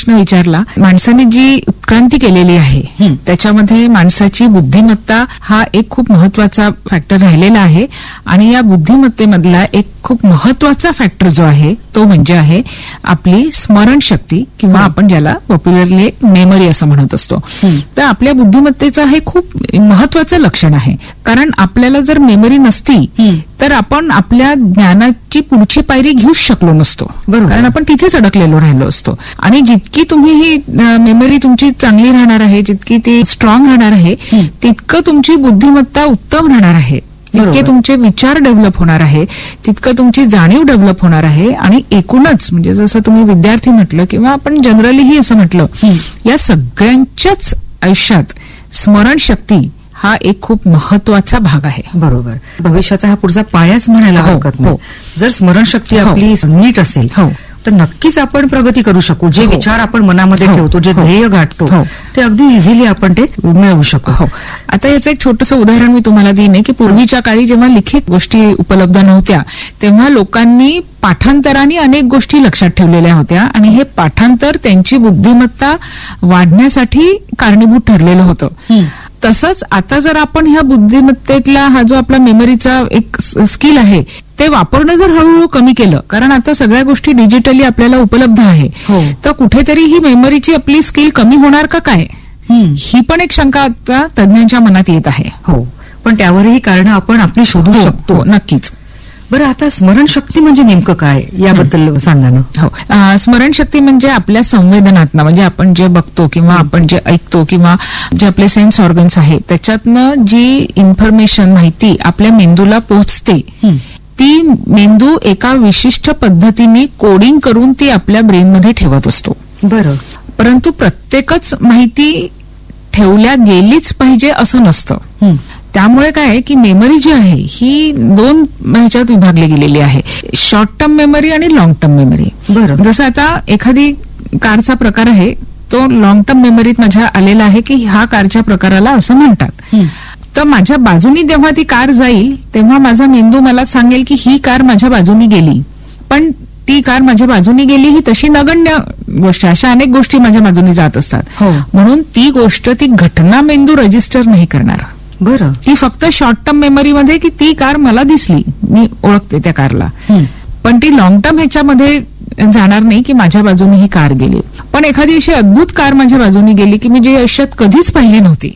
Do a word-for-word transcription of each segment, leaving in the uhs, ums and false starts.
प्रश्न विचारला. माणसाने जी उत्क्रांती केलेली आहे त्याच्यामध्ये माणसाची बुद्धिमत्ता हा एक खूप महत्वाचा फॅक्टर राहिलेला आहे. आणि या बुद्धिमत्तेमधला एक खूप महत्वाचा फॅक्टर जो आहे तो म्हणजे आहे आपली स्मरणशक्ती, किंवा आपण ज्याला पॉप्युलरली मेमरी असं म्हणत असतो. तर आपल्या बुद्धिमत्तेचं हे खूप महत्वाचं लक्षण आहे. कारण आपल्याला जर मेमरी नसती तर आपण आपल्या ज्ञानाची पुढची पायरी घेऊच शकलो नसतो. कारण आपण तिथेच अडकलेलो राहिलो असतो. आणि जितकी तुम्ही ही मेमरी तुमची चांगली राहणार आहे, जितकी ती स्ट्रॉंग राहणार आहे, तितकं तुमची बुद्धिमत्ता उत्तम राहणार आहे, तितके तुमचे विचार डेव्हलप होणार आहे, तितकं तुमची जाणीव डेव्हलप होणार आहे. आणि एकूणच म्हणजे जसं तुम्ही विद्यार्थी म्हटलं किंवा आपण जनरलीही असं म्हटलं, या सगळ्यांच्याच आयुष्यात स्मरणशक्ती हा एक खूप महत्वाचा भाग आहे. बरोबर. भविष्याचा हा पुढचा पायाच म्हणायला हरकत नाही. जर स्मरणशक्ती आपली नीट असेल तर नक्कीच आपण प्रगती करू शकू. जे विचार आपण मनामध्ये ठेवतो, जे ध्येय गाठतो, ते अगदी इझिली आपण ते मिळवू शकू. आता याचं एक छोटंसं उदाहरण मी तुम्हाला देईन की पूर्वीच्या काळी जेव्हा लिखित गोष्टी उपलब्ध नव्हत्या तेव्हा लोकांनी पाठांतराने अनेक गोष्टी लक्षात ठेवलेल्या होत्या आणि हे पाठांतर त्यांची बुद्धिमत्ता वाढण्यासाठी कारणीभूत ठरलेलं होतं. तसंच आता जर आपण ह्या बुद्धिमत्तेतला हा जो आपला मेमरीचा एक स्किल आहे ते वापरणं जर हळूहळू कमी केलं, कारण आता सगळ्या गोष्टी डिजिटली आपल्याला उपलब्ध आहे, तर कुठेतरी ही मेमरीची आपली स्किल कमी होणार का काय, ही पण एक शंका आता तज्ञांच्या मनात येत आहे. हो, पण त्यावरही कारण आपण आपली शोधू शकतो. नक्कीच. बरं, आता स्मरणशक्ती म्हणजे नेमकं काय याबद्दल सांगा ना. हो, स्मरणशक्ती म्हणजे आपल्या संवेदनातनं, म्हणजे आपण जे बघतो किंवा आपण जे ऐकतो किंवा जे आपले सेन्स ऑर्गन्स आहेत त्याच्यातनं जी इन्फॉर्मेशन, माहिती आपल्या मेंदूला पोहोचते ती मेंदू एका विशिष्ट पद्धतीने कोडिंग करून ती आपल्या ब्रेनमध्ये ठेवत असतो. बरं. परंतु प्रत्येकच माहिती ठेवल्या गेलीच पाहिजे असं नसतं. त्यामुळे काय की मेमरी जी आहे ही दोन ह्याच्यात विभागली गेलेली आहे, शॉर्ट टर्म मेमरी आणि लॉंग टर्म मेमरी. बरं. जसं आता एखादी कारचा प्रकार आहे तो लॉंग टर्म मेमरीत माझ्या आलेला आहे की ह्या कारच्या प्रकाराला असं म्हणतात. तर माझ्या बाजूनी जेव्हा ती कार जाईल तेव्हा माझा मेंदू मला सांगेल की ही कार माझ्या बाजूनी गेली, पण ती कार माझ्या बाजूनी गेली ही तशी नगण्य गोष्ट, अशा अनेक गोष्टी माझ्या बाजूनी जात असतात. म्हणून ती गोष्ट, ती घटना मेंदू रजिस्टर नाही करणार. बरं. ती फक्त शॉर्ट टर्म मेमरीमध्ये की ती कार मला दिसली, मी ओळखते त्या कारला, पण ती लॉंग टर्म ह्याच्यामध्ये जाणार नाही की माझ्या बाजूने ही कार गेली. पण एखादी अशी अद्भुत कार माझ्या बाजूने गेली की मी जी आयुष्यात कधीच पाहिली नव्हती,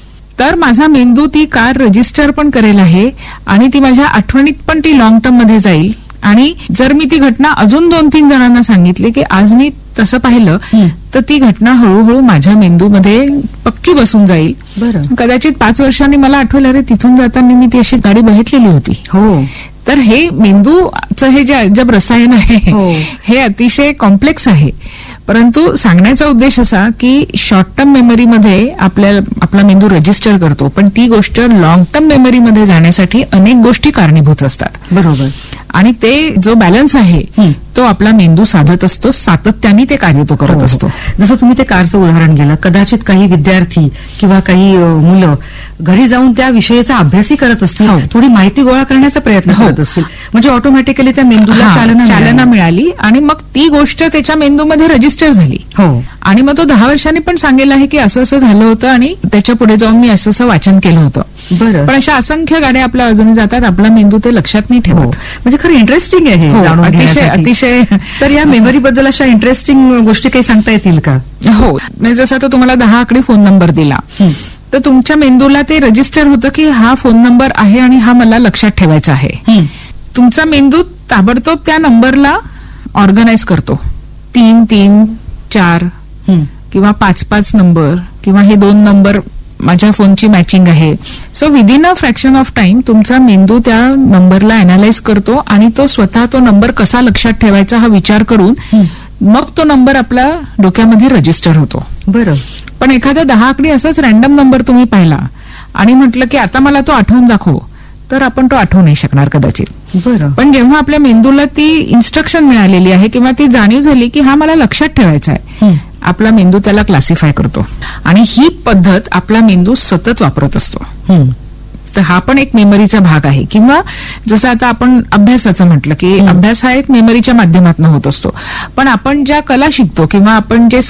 तर माझा मेंदू ती कार रजिस्टर पण करेल आहे आणि ती माझ्या आठवणीत पण ती लॉंग टर्म मध्ये जाईल. आणि जर मी ती घटना अजून दोन तीन जणांना सांगितली की आज मी तसं पाहिलं, तर ती घटना हळूहळू माझ्या मेंदूमध्ये पक्की बसून जाईल. बरं. कदाचित पाच वर्षांनी मला आठवलं अरे तिथून जाताना मी ती अशी गाडी बघितलेली होती. हो. तर हे मेंदूचं हे जे अजब रसायन आहे हे अतिशय कॉम्प्लेक्स आहे. परंतु सांगण्याचा उद्देश असा की शॉर्ट टर्म मेमरीमध्ये आपल्या आपला मेंदू रजिस्टर करतो, पण ती गोष्ट लॉंग टर्म मेमरीमध्ये जाण्यासाठी अनेक गोष्टी कारणीभूत असतात. बरोबर. आणि ते जो बॅलन्स आहे तो आपला मेंदू साधत असतो, सातत्याने ते कार्य तो करत असतो. जसं तुम्ही ते कारचं उदाहरण गेलं, कदाचित काही विद्यार्थी किंवा काही मुलं घरी जाऊन त्या विषयाचा अभ्यासही करत असतील, थोडी माहिती गोळा करण्याचा प्रयत्न करत असतील, म्हणजे ऑटोमॅटिकली त्या मेंदूला चालना चालना मिळाली आणि मग ती गोष्ट त्याच्या मेंदूमध्ये रजिस्टर झाली. हो. आणि मग तो दहा वर्षांनी पण सांगेल आहे की असं असं झालं होतं आणि त्याच्या पुढे जाऊन मी असं असं वाचन केलं होतं. बरं. पण अशा असंख्य गाड्या आपल्या बाजूने जातात, आपला मेंदू ते लक्षात नाही ठेवत. म्हणजे खरं इंटरेस्टिंग आहे जाणून अतिशय अतिशय. तर या मेमरी बद्दल अशा इंटरेस्टिंग गोष्टी काही सांगता येतील का? हो, जसं आता तुम्हाला दहा आकडी फोन नंबर दिला तर तुमच्या मेंदूला ते रजिस्टर होतं की हा फोन नंबर आहे आणि हा मला लक्षात ठेवायचा आहे. तुमचा मेंदू ताबडतोब त्या नंबरला ऑर्गनाइज करतो, तीन तीन चार किंवा पाच पाच नंबर किंवा हे दोन नंबर माझ्या फोनची मॅचिंग आहे. So within a fraction of time तुमचा मेंदू त्या नंबरला अनालाइज करतो आणि तो स्वतः तो नंबर कसा लक्षात ठेवायचा हा विचार करून मग तो नंबर आपल्या डोक्यामध्ये रजिस्टर होतो. बरं. पण एखादा दहा आकडी असाच रॅन्डम नंबर तुम्ही पाहिला आणि म्हटलं की आता मला तो आठवून दाखव, तर आपण तो आठवू नाही शकणार कदाचित. बरं. पण जेव्हा आपल्या मेंदूला ती इन्स्ट्रक्शन मिळालेली आहे किंवा ती जाणीव झाली की हा मला लक्षात ठेवायचा आहे, आपला मेंदू त्याला क्लासिफाय करतो आणि ही पद्धत आपला मेंदू सतत वापरत असतो. तर हा पण एक मेमरीचा भाग आहे. किंवा जसं आता आपण अभ्यासाचं म्हटलं की अभ्यास हा एक मेमरीच्या माध्यमातून होत असतो, पण आपण ज्या कला शिकतो किंवा आपण जे